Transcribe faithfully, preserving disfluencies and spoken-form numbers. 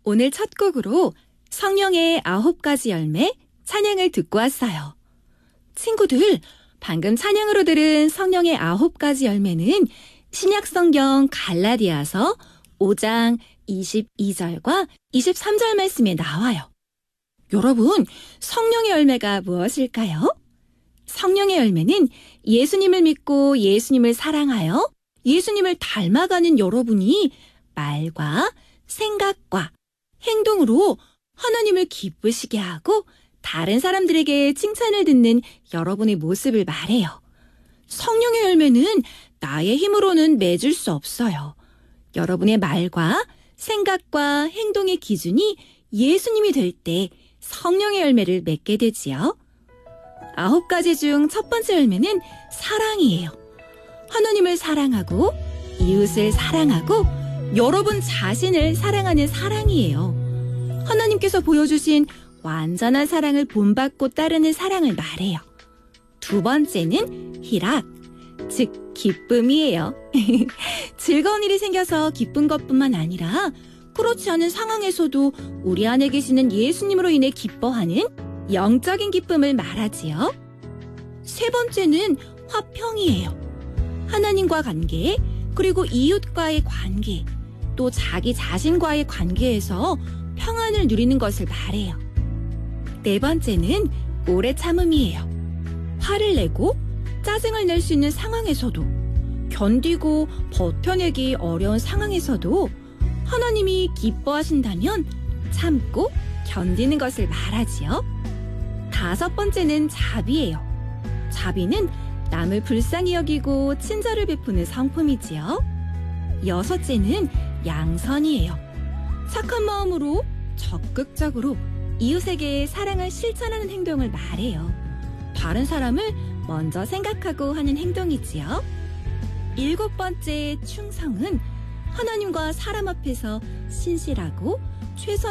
오늘 첫 곡으로 성령의 아홉 가지 열매 찬양을 듣고 왔어요. 친구들, 방금 찬양으로 들은 성령의 아홉 가지 열매는 신약성경 갈라디아서 오 장 이십이 절과 이십삼 절 말씀에 나와요. 여러분, 성령의 열매가 무엇일까요? 성령의 열매는 예수님을 믿고 예수님을 사랑하여 예수님을 닮아가는 여러분이 말과 생각과 행동으로 하나님을 기쁘시게 하고 다른 사람들에게 칭찬을 듣는 여러분의 모습을 말해요. 성령의 열매는 나의 힘으로는 맺을 수 없어요. 여러분의 말과 생각과 행동의 기준이 예수님이 될 때 성령의 열매를 맺게 되지요. 아홉 가지 중 첫 번째 열매는 사랑이에요. 하나님을 사랑하고 이웃을 사랑하고 여러분 자신을 사랑하는 사랑이에요. 하나님께서 보여주신 완전한 사랑을 본받고 따르는 사랑을 말해요. 두 번째는 희락, 즉 기쁨이에요. 즐거운 일이 생겨서 기쁜 것뿐만 아니라 그렇지 않은 상황에서도 우리 안에 계시는 예수님으로 인해 기뻐하는 영적인 기쁨을 말하지요. 세 번째는 화평이에요. 하나님과 관계, 그리고 이웃과의 관계, 또 자기 자신과의 관계에서 평안을 누리는 것을 말해요. 네 번째는 오래 참음이에요. 화를 내고 짜증을 낼 수 있는 상황에서도, 견디고 버텨내기 어려운 상황에서도 하나님이 기뻐하신다면 참고 견디는 것을 말하지요. 다섯 번째는 자비예요. 자비는 남을 불쌍히 여기고 친절을 베푸는 성품이지요. 여섯째는 양선이에요. 착한 마음으로 적극적으로 이웃에게 사랑을 실천하는 행동을 말해요. 다른 사람을 먼저 생각하고 하는 행동이지요. 일곱 번째 충성은 하나님과 사람 앞에서 신실하고 최선